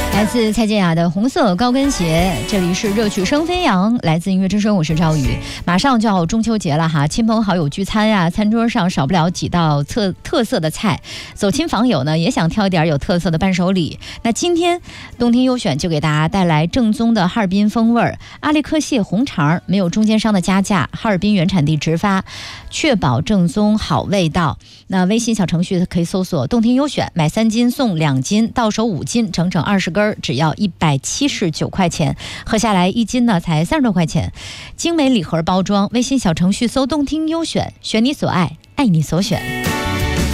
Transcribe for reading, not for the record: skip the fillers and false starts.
来自蔡健雅的红色高跟鞋，这里是热曲声飞扬，来自音乐之声，我是赵宇。马上就要中秋节了哈，亲朋好友聚餐呀，餐桌上少不了几道特色的菜，走亲访友呢也想挑一点有特色的伴手礼。那今天动听优选就给大家带来正宗的哈尔滨风味儿，阿里克蟹红肠，没有中间商的加价，哈尔滨原产地直发，确保正宗好味道。那微信小程序可以搜索动听优选，买3斤送2斤，到手5斤，整整20根，只要179块钱，合下来1斤呢才30多块钱。精美礼盒包装，微信小程序搜动听优选，选你所爱，爱你所选。